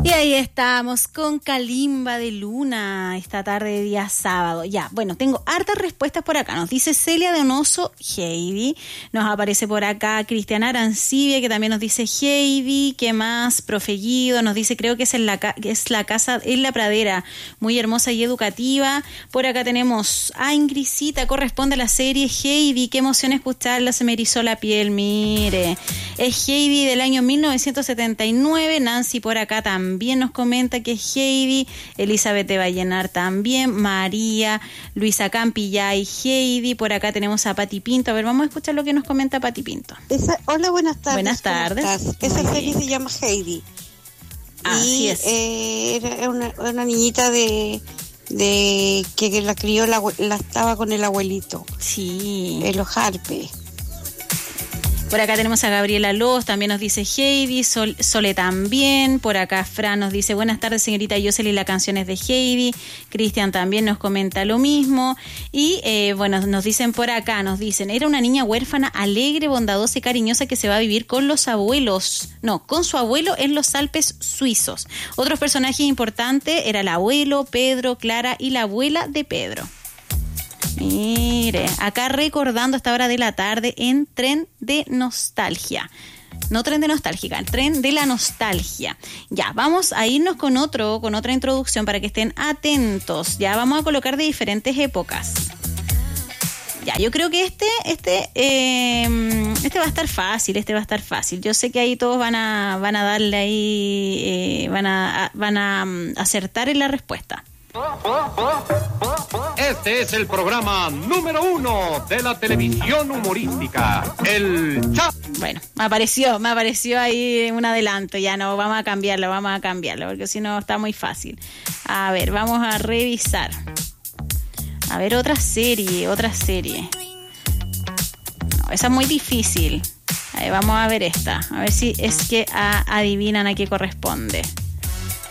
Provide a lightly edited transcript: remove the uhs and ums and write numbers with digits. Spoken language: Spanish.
Y ahí estamos con Kalimba de Luna esta tarde de día sábado. Ya, bueno, tengo hartas respuestas por acá. Nos dice Celia Donoso, Heidi. Nos aparece por acá Cristiana Arancibia, que también nos dice Heidi. ¿Qué más? Profe Guido nos dice, creo que es la casa en la pradera, muy hermosa y educativa. Por acá tenemos a Ingrisita, corresponde a la serie Heidi. Qué emoción escucharla, se me erizó la piel, mire. Es Heidi del año 1979. Nancy por acá también nos comenta que es Heidi. Elizabeth de Vallenar también. María, Luisa Campillay, Heidi. Por acá tenemos a Pati Pinto. A ver, vamos a escuchar lo que nos comenta Pati Pinto. Hola, buenas tardes. Buenas tardes. Esa serie se llama Heidi. Así es. Era una niñita de que la crió, la estaba con el abuelito. Sí. Los Harpe. Por acá tenemos a Gabriela Loz, también nos dice Heidi, Sole también. Por acá Fran nos dice, buenas tardes señorita Yoseli, la canción es de Heidi. Cristian también nos comenta lo mismo. Y bueno, nos dicen por acá, era una niña huérfana, alegre, bondadosa y cariñosa que se va a vivir con los abuelos. No, con su abuelo en los Alpes suizos. Otros personajes importantes era el abuelo, Pedro, Clara y la abuela de Pedro. Mire, acá recordando a esta hora de la tarde en Tren de Nostalgia. No Tren de Nostálgica, el Tren de la Nostalgia. Ya, vamos a irnos con otra introducción para que estén atentos. Ya, vamos a colocar de diferentes épocas. Ya, yo creo que este va a estar fácil, Yo sé que ahí todos van a darle ahí, van a acertar en la respuesta. Este es el programa número 1 de la televisión humorística, el Chavo. Bueno, me apareció ahí un adelanto. Ya no, vamos a cambiarlo, porque si no está muy fácil. A ver, vamos a revisar. A ver, otra serie. No, esa es muy difícil. Vamos a ver esta, a ver si es que adivinan a qué corresponde.